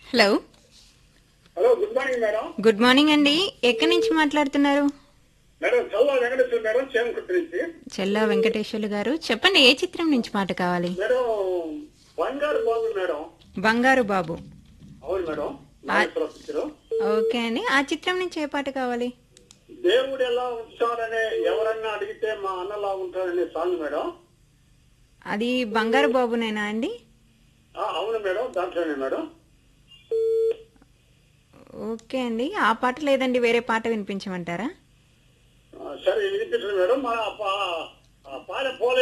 Hello. Hello, good morning madam. Good morning అండి. ఎక్కడి నుంచి మాట్లాడుతున్నారు? మేడం చల్లా వెంకటేశ్వర మేడం, చేమకుర్తి నుంచి. చెల్లా వెంకటేశ్వర్లు గారు, చెప్పండి ఏ చిత్రం నుంచి పాట కావాలి? మేడం బంగారు బాబు మేడం. బంగారు బాబు. అవును మేడం, ఆ- నాగేశ్వరరావు పిక్చరు. ఓకే అండి, ఆ చిత్రం నుంచి ఏ పాట కావాలి? దేవుడు ఎలా ఉంటాడనే ఎవరన్నా అడిగితే మా అన్నలా ఉంటాడనే సాంగ్ మేడం. అది బంగారు బాబునేనా అండి? అవును మేడం, దాంట్లోనే మేడం. ఓకే అండి, ఆ పాట లేదండి, వేరే పాట వినిపించమంటారా? సరే వినిపించండి మేడం. మా పాట పోలే